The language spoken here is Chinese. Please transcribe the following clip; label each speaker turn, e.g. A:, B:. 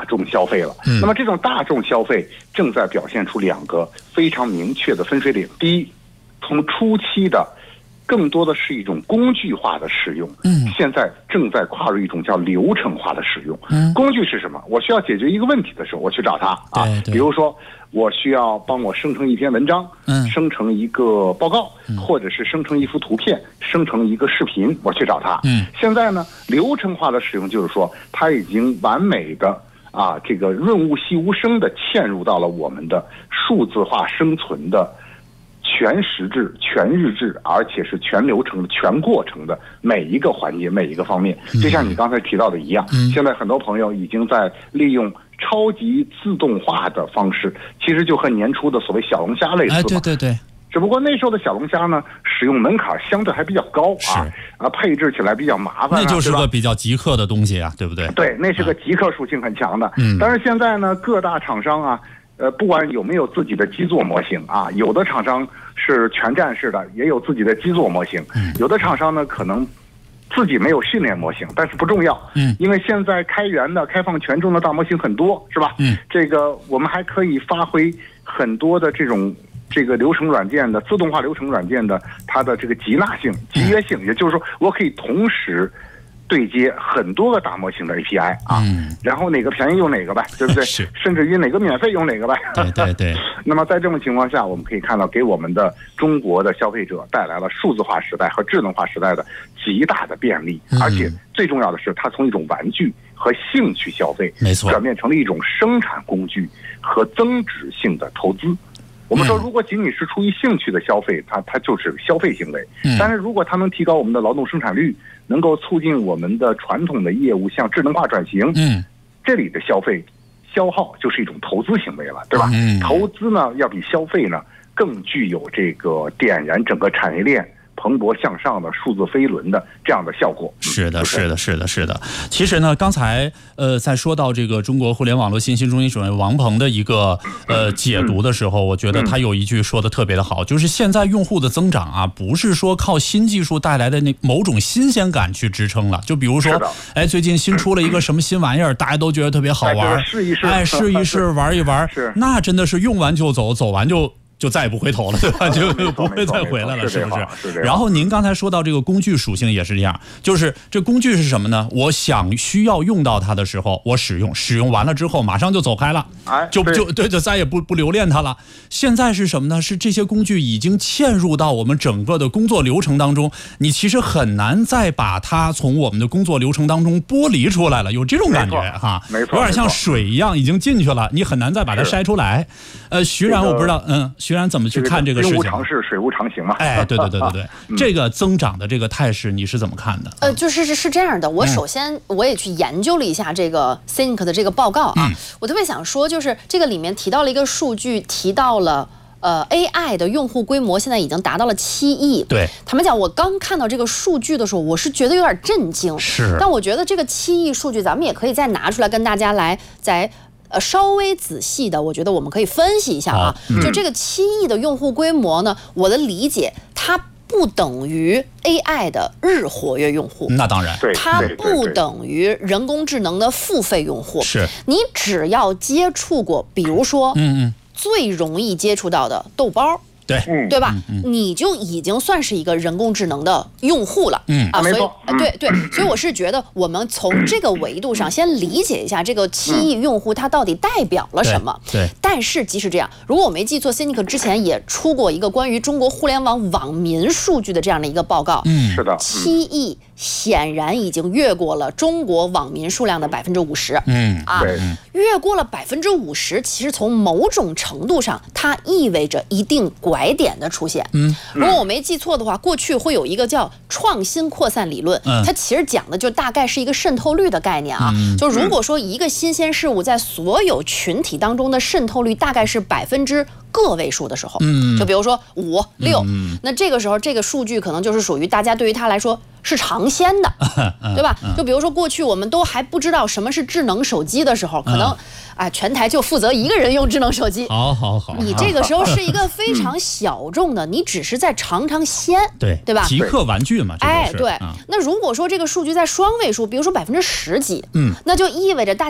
A: 众消费了。那么这种大众消费正在表现出2个非常明确的分水岭。第一，从初期的更多的是一种工具化的使用，现在正在跨入一种叫流程化的使用。工具是什么？我需要解决一个问题的时候，我去找它啊。比如说，我需要帮我生成一篇文章，生成一个报告，或者是生成一幅图片，生成一个视频，我去找它。现在呢，流程化的使用就是说，它已经完美的这个润物细无声的嵌入到了我们的数字化生存的全时制、全日制，而且是全流程、全过程的每一个环节、每一个方面。就像你刚才提到的一样，现在很多朋友已经在利用超级自动化的方式，其实就和年初的所谓小龙虾类似嘛。
B: 对。
A: 只不过那时候的小龙虾呢，使用门槛相对还比较高配置起来比较麻烦，
B: 那就是个比较极客的东西啊，对不对？
A: 对，那是个极客属性很强的。但是现在呢，各大厂商不管有没有自己的基座模型有的厂商是全站式的，也有自己的基座模型。有的厂商呢，可能自己没有训练模型，但是不重要。因为现在开源的、开放权重的大模型很多，是吧？这个我们还可以发挥很多的这个流程软件的自动化流程软件的它的这个集纳性、集约性，也就是说，我可以同时对接很多个大模型的 API 然后哪个便宜用哪个呗，对不对？甚至于哪个免费用哪个呗。
B: 对。
A: 那么在这种情况下，我们可以看到，给我们的中国的消费者带来了数字化时代和智能化时代的极大的便利，而且最重要的是，它从一种玩具和兴趣消费，
B: 没错，
A: 转变成了一种生产工具和增值性的投资。我们说，如果仅仅是出于兴趣的消费，它就是消费行为。但是如果它能提高我们的劳动生产率，能够促进我们的传统的业务向智能化转型，这里的消耗就是一种投资行为了，对吧？投资呢，要比消费呢更具有这个点燃整个产业链蓬勃向上的数字飞轮的这样的效果。
B: 是的。其实呢，刚才在说到这个中国互联网络信息中心主任王鹏的一个解读的时候，我觉得他有一句说的特别的好，就是现在用户的增长不是说靠新技术带来的那某种新鲜感去支撑了。就比如说，最近新出了一个什么新玩意儿，大家都觉得特别好玩，试一试，玩一玩，那真的是用完就走，走完就再也不回头了，对吧？就不会再回来了，是不是？然后您刚才说到这个工具属性也是这样，就是这工具是什么呢？我需要用到它的时候，我使用完了之后，马上就走开了，就再也不留恋它了。现在是什么呢？是这些工具已经嵌入到我们整个的工作流程当中，你其实很难再把它从我们的工作流程当中剥离出来了，有这种感觉哈，
A: 没错，
B: 有点像水一样已经进去了，你很难再把它筛出来。徐然，我不知道，徐然怎么去看这个事情？
A: 兵无常势，水无常形嘛。
B: 对，这个增长的这个态势，你是怎么看的？
C: 是这样的。我首先我也去研究了一下这个 Cynic 的这个报告我特别想说，就是这个里面提到了一个数据，提到了AI 的用户规模现在已经达到了7亿。
B: 对，
C: 坦白讲，我刚看到这个数据的时候，我是觉得有点震惊。但我觉得这个7亿数据，咱们也可以再拿出来跟大家来稍微仔细的，我觉得我们可以分析一下就这个7亿的用户规模呢，我的理解，它不等于 AI 的日活跃用户，
B: 那当然，
C: 它不等于人工智能的付费用户。
B: 是
C: 你只要接触过，比如说，最容易接触到的豆包。对吧？你就已经算是一个人工智能的用户了所以所以我是觉得我们从这个维度上先理解一下这个7亿用户它到底代表了什么。
B: 对。
C: 但是即使这样，如果我没记错 ，Cynic 之前也出过一个关于中国互联网网民数据的这样的一个报告。
A: 是的。
C: 7亿显然已经越过了中国网民数量的50%。越过了50%，其实从某种程度上，它意味着一定拐点的出现。如果我没记错的话，过去会有一个叫创新扩散理论，它其实讲的就大概是一个渗透率的概念就如果说一个新鲜事物在所有群体当中的渗透率大概是个位数的时候，就比如说5、6，那这个时候这个数据可能就是属于大家对于它来说是尝鲜的，对吧？就比如说过去我们都还不知道什么是智能手机的时候，可能全台就负责一个人用智能手机。
B: 好，
C: 你这个时候是一个非常小众的，你只是在尝鲜，对吧？
B: 极客玩具嘛，
C: 对。那如果说这个数据在双位数，比如说10%几，那就意味着大家